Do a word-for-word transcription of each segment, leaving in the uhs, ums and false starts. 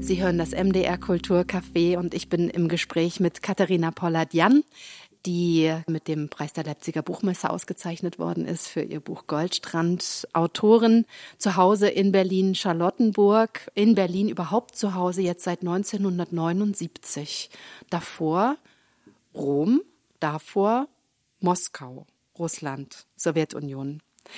Sie hören das M D R Kulturcafé und ich bin im Gespräch mit Katharina Pollard-Jann, die mit dem Preis der Leipziger Buchmesse ausgezeichnet worden ist für ihr Buch Goldstrand. Autorin, zu Hause in Berlin-Charlottenburg, in Berlin überhaupt zu Hause jetzt seit neunzehnhundertneunundsiebzig. Davor Rom, davor Moskau, Russland, Sowjetunion.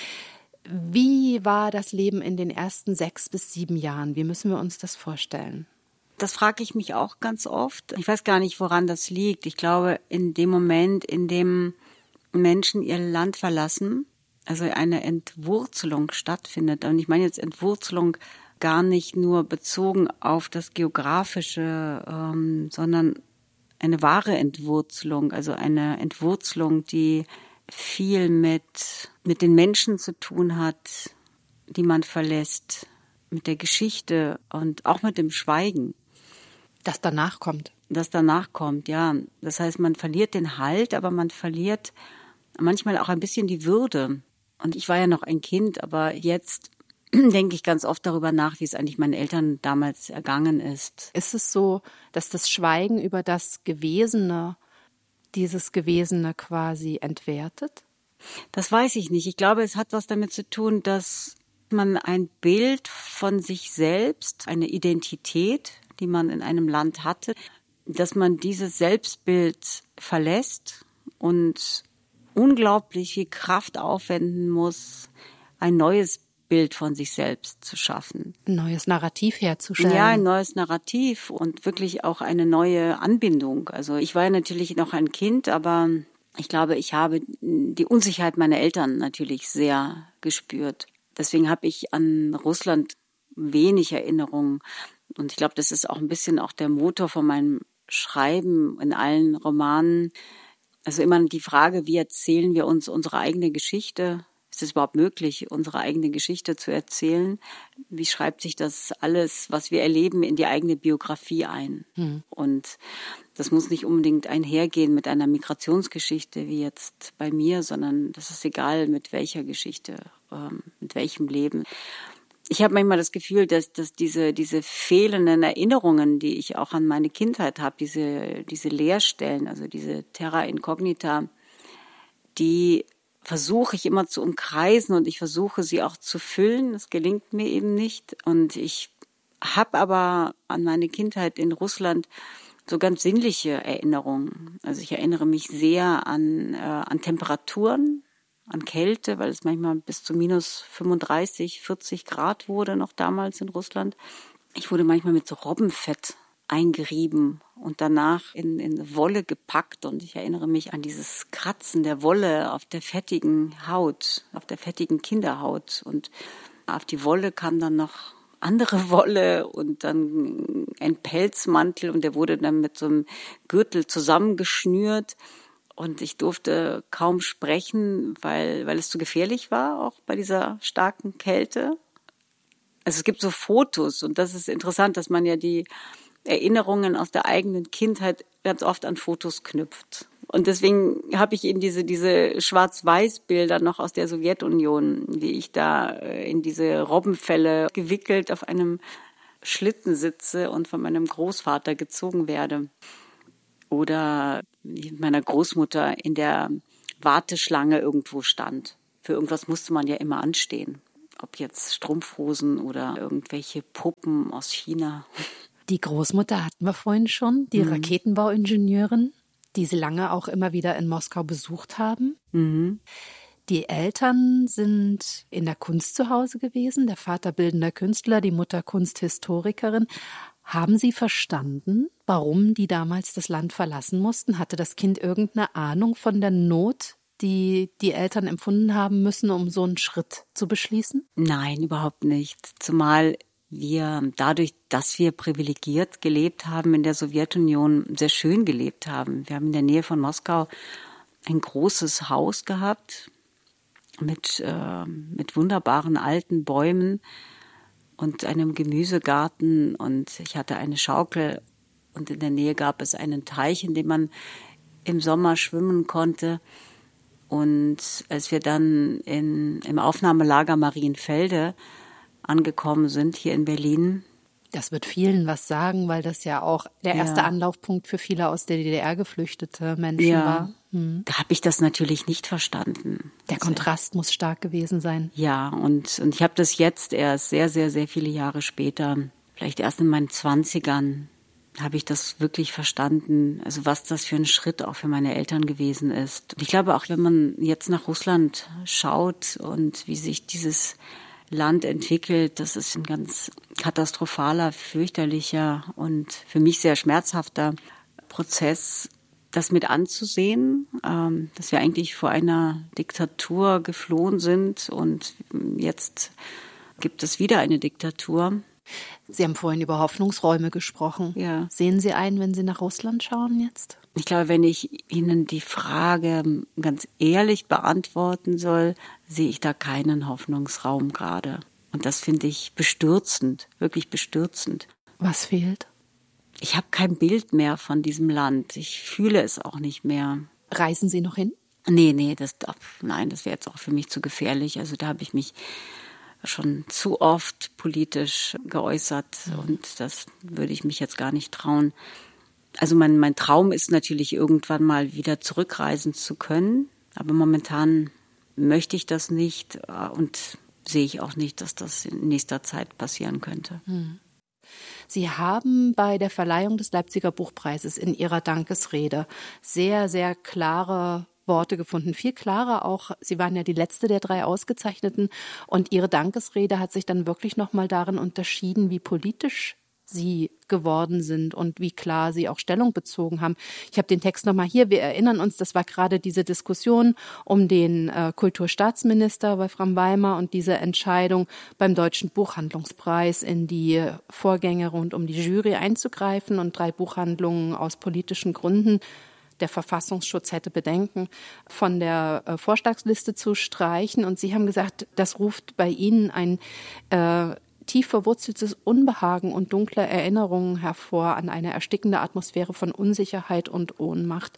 Wie war das Leben in den ersten sechs bis sieben Jahren? Wie müssen wir uns das vorstellen? Das frage ich mich auch ganz oft. Ich weiß gar nicht, woran das liegt. Ich glaube, in dem Moment, in dem Menschen ihr Land verlassen, also eine Entwurzelung stattfindet. Und ich meine jetzt Entwurzelung gar nicht nur bezogen auf das Geografische, ähm, sondern eine wahre Entwurzelung, also eine Entwurzelung, die viel mit, mit den Menschen zu tun hat, die man verlässt, mit der Geschichte und auch mit dem Schweigen. Das danach kommt. Das danach kommt, ja. Das heißt, man verliert den Halt, aber man verliert manchmal auch ein bisschen die Würde. Und ich war ja noch ein Kind, aber jetzt denke ich ganz oft darüber nach, wie es eigentlich meinen Eltern damals ergangen ist. Ist es so, dass das Schweigen über das Gewesene dieses Gewesene quasi entwertet? Das weiß ich nicht. Ich glaube, es hat was damit zu tun, dass man ein Bild von sich selbst, eine Identität, die man in einem Land hatte, dass man dieses Selbstbild verlässt und unglaublich viel Kraft aufwenden muss, ein neues Bild von sich selbst zu schaffen. Ein neues Narrativ herzustellen. Ja, ein neues Narrativ und wirklich auch eine neue Anbindung. Also ich war ja natürlich noch ein Kind, aber ich glaube, ich habe die Unsicherheit meiner Eltern natürlich sehr gespürt. Deswegen habe ich an Russland wenig Erinnerungen. Und ich glaube, das ist auch ein bisschen auch der Motor von meinem Schreiben in allen Romanen. Also immer die Frage, wie erzählen wir uns unsere eigene Geschichte? Ist es überhaupt möglich, unsere eigene Geschichte zu erzählen? Wie schreibt sich das alles, was wir erleben, in die eigene Biografie ein? Hm. Und das muss nicht unbedingt einhergehen mit einer Migrationsgeschichte wie jetzt bei mir, sondern das ist egal, mit welcher Geschichte, ähm, mit welchem Leben. Ich habe manchmal das Gefühl, dass, dass diese, diese fehlenden Erinnerungen, die ich auch an meine Kindheit habe, diese, diese Leerstellen, also diese Terra Incognita, die versuche ich immer zu umkreisen und ich versuche sie auch zu füllen. Das gelingt mir eben nicht. Und ich habe aber an meine Kindheit in Russland so ganz sinnliche Erinnerungen. Also ich erinnere mich sehr an, äh, an Temperaturen, an Kälte, weil es manchmal bis zu minus fünfunddreißig, vierzig Grad wurde noch damals in Russland. Ich wurde manchmal mit so Robbenfett eingerieben und danach in, in Wolle gepackt. Und ich erinnere mich an dieses Kratzen der Wolle auf der fettigen Haut, auf der fettigen Kinderhaut. Und auf die Wolle kam dann noch andere Wolle und dann ein Pelzmantel und der wurde dann mit so einem Gürtel zusammengeschnürt. Und ich durfte kaum sprechen, weil, weil es zu gefährlich war, auch bei dieser starken Kälte. Also es gibt so Fotos und das ist interessant, dass man ja die Erinnerungen aus der eigenen Kindheit ganz oft an Fotos knüpft. Und deswegen habe ich eben diese, diese Schwarz-Weiß-Bilder noch aus der Sowjetunion, wie ich da in diese Robbenfelle gewickelt auf einem Schlitten sitze und von meinem Großvater gezogen werde. Oder mit meiner Großmutter in der Warteschlange irgendwo stand. Für irgendwas musste man ja immer anstehen. Ob jetzt Strumpfhosen oder irgendwelche Puppen aus China. Die Großmutter hatten wir vorhin schon, die mhm. Raketenbauingenieurin, die sie lange auch immer wieder in Moskau besucht haben. Mhm. Die Eltern sind in der Kunst zu Hause gewesen, der Vater bildender Künstler, die Mutter Kunsthistorikerin. Haben Sie verstanden, warum die damals das Land verlassen mussten? Hatte das Kind irgendeine Ahnung von der Not, die die Eltern empfunden haben müssen, um so einen Schritt zu beschließen? Nein, überhaupt nicht. Zumal wir dadurch, dass wir privilegiert gelebt haben in der Sowjetunion, sehr schön gelebt haben. Wir haben in der Nähe von Moskau ein großes Haus gehabt mit, äh, mit wunderbaren alten Bäumen und einem Gemüsegarten und ich hatte eine Schaukel und in der Nähe gab es einen Teich, in dem man im Sommer schwimmen konnte. Und als wir dann in, im Aufnahmelager Marienfelde angekommen sind, hier in Berlin, Das wird vielen was sagen, weil das ja auch der erste ja. Anlaufpunkt für viele aus der D D R geflüchtete Menschen ja. war. Hm. Da habe ich das natürlich nicht verstanden. Der also, Kontrast muss stark gewesen sein. Ja, und, und ich habe das jetzt erst sehr, sehr, sehr viele Jahre später, vielleicht erst in meinen Zwanzigern, habe ich das wirklich verstanden, also was das für ein Schritt auch für meine Eltern gewesen ist. Und ich glaube auch, wenn man jetzt nach Russland schaut und wie sich dieses Land entwickelt, das ist ein ganz katastrophaler, fürchterlicher und für mich sehr schmerzhafter Prozess, das mit anzusehen, ähm, dass wir eigentlich vor einer Diktatur geflohen sind und jetzt gibt es wieder eine Diktatur. Sie haben vorhin über Hoffnungsräume gesprochen. Ja. Sehen Sie einen, wenn Sie nach Russland schauen jetzt? Ich glaube, wenn ich Ihnen die Frage ganz ehrlich beantworten soll, sehe ich da keinen Hoffnungsraum gerade. Und das finde ich bestürzend, wirklich bestürzend. Was fehlt? Ich habe kein Bild mehr von diesem Land. Ich fühle es auch nicht mehr. Reisen Sie noch hin? Nee, nee, das, nein, das wäre jetzt auch für mich zu gefährlich. Also da habe ich mich schon zu oft politisch geäußert und das würde ich mich jetzt gar nicht trauen. Also mein, mein Traum ist natürlich irgendwann mal wieder zurückreisen zu können, aber momentan möchte ich das nicht und sehe ich auch nicht, dass das in nächster Zeit passieren könnte. Sie haben bei der Verleihung des Leipziger Buchpreises in Ihrer Dankesrede sehr, sehr klare Worte gefunden, viel klarer auch. Sie waren ja die letzte der drei Ausgezeichneten und Ihre Dankesrede hat sich dann wirklich nochmal darin unterschieden, wie politisch Sie geworden sind und wie klar Sie auch Stellung bezogen haben. Ich habe den Text nochmal hier. Wir erinnern uns, das war gerade diese Diskussion um den äh, Kulturstaatsminister Wolfram Weimer und diese Entscheidung beim Deutschen Buchhandlungspreis in die Vorgänge rund um die Jury einzugreifen und drei Buchhandlungen aus politischen Gründen, der Verfassungsschutz hätte Bedenken, von der äh, Vorschlagsliste zu streichen. Und Sie haben gesagt, das ruft bei Ihnen ein äh, tief verwurzeltes Unbehagen und dunkle Erinnerungen hervor an eine erstickende Atmosphäre von Unsicherheit und Ohnmacht.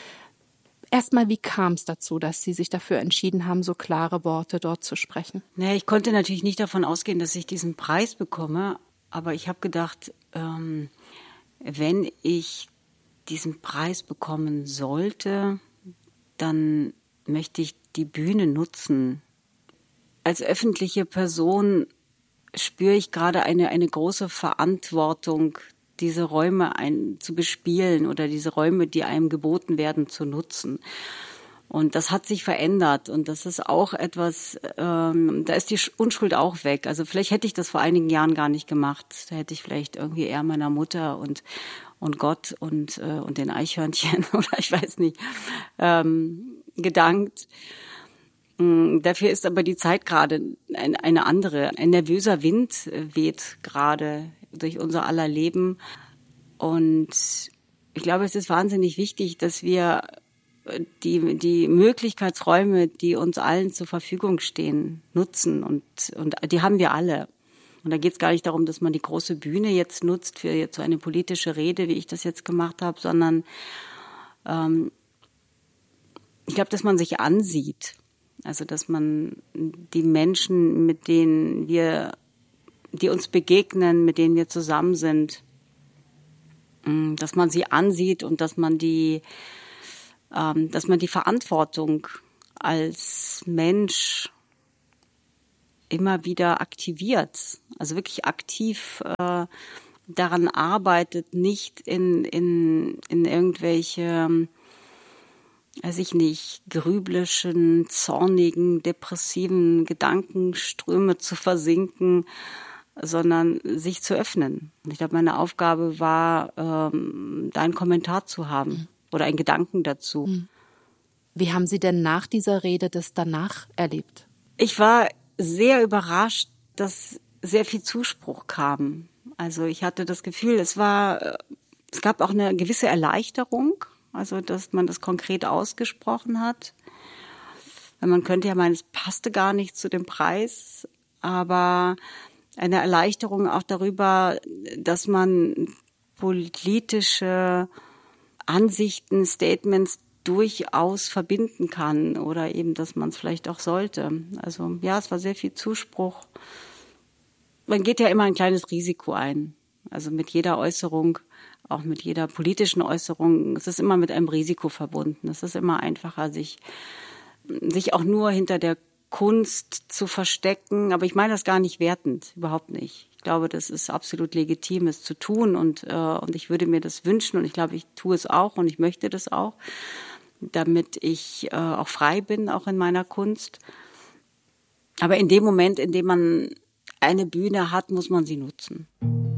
Erstmal, wie kam es dazu, dass Sie sich dafür entschieden haben, so klare Worte dort zu sprechen? Naja, ich konnte natürlich nicht davon ausgehen, dass ich diesen Preis bekomme, aber ich habe gedacht, ähm, wenn ich diesen Preis bekommen sollte, dann möchte ich die Bühne nutzen. Als öffentliche Person spüre ich gerade eine, eine große Verantwortung, diese Räume ein, zu bespielen oder diese Räume, die einem geboten werden, zu nutzen. Und das hat sich verändert und das ist auch etwas, ähm, da ist die Unschuld auch weg. Also vielleicht hätte ich das vor einigen Jahren gar nicht gemacht. Da hätte ich vielleicht irgendwie eher meiner Mutter und und Gott und äh, und den Eichhörnchen oder ich weiß nicht ähm, gedankt. Ähm, dafür ist aber die Zeit gerade ein, eine andere. Ein nervöser Wind weht gerade durch unser aller Leben und ich glaube, es ist wahnsinnig wichtig, dass wir die die Möglichkeitsräume, die uns allen zur Verfügung stehen, nutzen und und die haben wir alle. Und da geht es gar nicht darum, dass man die große Bühne jetzt nutzt für jetzt so eine politische Rede, wie ich das jetzt gemacht habe, sondern ähm, ich glaube, dass man sich ansieht. Also dass man die Menschen, mit denen wir, die uns begegnen, mit denen wir zusammen sind, dass man sie ansieht und dass man die, ähm, dass man die Verantwortung als Mensch immer wieder aktiviert, also wirklich aktiv äh, daran arbeitet, nicht in in in irgendwelche, weiß ich nicht, grüblischen, zornigen, depressiven Gedankenströme zu versinken, sondern sich zu öffnen. Und ich glaube, meine Aufgabe war, ähm, da einen Kommentar zu haben oder einen Gedanken dazu. Wie haben Sie denn nach dieser Rede das danach erlebt? Ich war sehr überrascht, dass sehr viel Zuspruch kam. Also ich hatte das Gefühl, es war, es gab auch eine gewisse Erleichterung, also dass man das konkret ausgesprochen hat. Weil man könnte ja meinen, es passte gar nicht zu dem Preis, aber eine Erleichterung auch darüber, dass man politische Ansichten, Statements durchaus verbinden kann oder eben, dass man es vielleicht auch sollte. Also ja, es war sehr viel Zuspruch. Man geht ja immer ein kleines Risiko ein. Also mit jeder Äußerung, auch mit jeder politischen Äußerung, es ist immer mit einem Risiko verbunden. Es ist immer einfacher, sich, sich auch nur hinter der Kunst zu verstecken. Aber ich meine das gar nicht wertend, überhaupt nicht. Ich glaube, das ist absolut legitim, es zu tun und, äh, und ich würde mir das wünschen und ich glaube, ich tue es auch und ich möchte das auch, damit ich äh, auch frei bin, auch in meiner Kunst. Aber in dem Moment, in dem man eine Bühne hat, muss man sie nutzen.